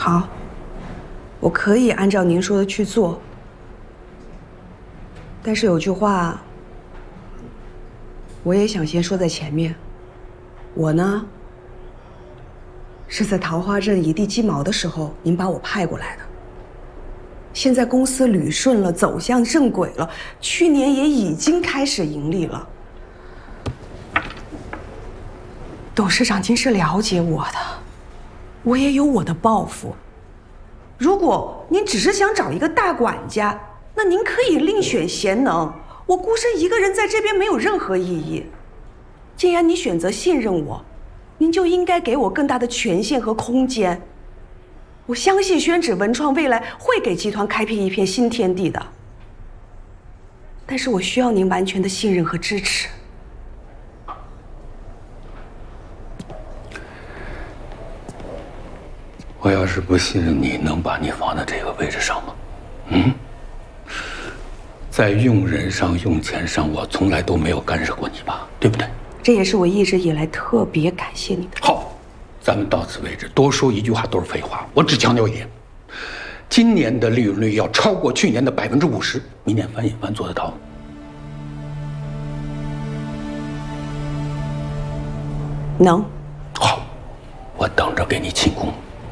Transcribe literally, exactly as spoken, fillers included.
好，我可以按照您说的去做。但是有句话，我也想先说在前面。我呢，是在桃花镇一地鸡毛的时候，您把我派过来的。现在公司捋顺了，走向正轨了，去年也已经开始盈利了。董事长，您是了解我的，我也有我的抱负。如果您只是想找一个大管家，那您可以另选贤能。我孤身一个人在这边没有任何意义。既然你选择信任我，您就应该给我更大的权限和空间。我相信宣纸文创未来会给集团开辟一片新天地的，但是我需要您完全的信任和支持。 我要是不信任你，能把你放在这个位置上吗？嗯，在用人上、用钱上，我从来都没有干涉过你吧，对不对？ 这也是我一直以来特别感谢你的。 好，咱们到此为止，多说一句话都是废话。我只强调一点，今年的利润率要超过去年的百分之五十，明年翻一番做得到吗？ 能。